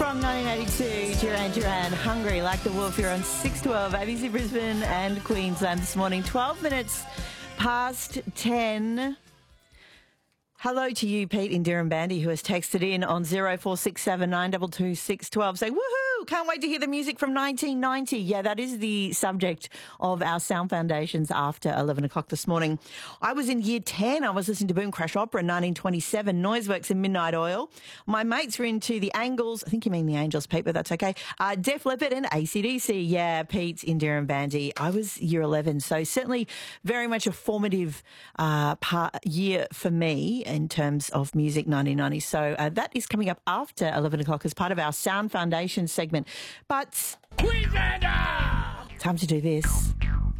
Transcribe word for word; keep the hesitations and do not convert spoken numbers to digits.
From nineteen eighty-two, Duran Duran, Hungry Like the Wolf. You're on six twelve, A B C Brisbane and Queensland this morning. twelve minutes past ten. Hello to you, Pete in Dirranbandi, who has texted in on zero four six seven nine two two six one two. Say, woohoo, can't wait to hear the music from nineteen ninety. Yeah, that is the subject of our Sound Foundations after eleven o'clock this morning. I was in year ten. I was listening to Boom Crash Opera in nineteen twenty-seven, Noiseworks and Midnight Oil. My mates were into the Angles. I think you mean the Angels, Pete, but that's okay. Uh, Def Leppard and A C D C. Yeah, Pete in Dirranbandi. I was year eleven, so certainly very much a formative uh, part, year for me in terms of music, nineteen ninety. So uh, that is coming up after eleven o'clock as part of our Sound Foundation segment. But Queenslander! Time to do this.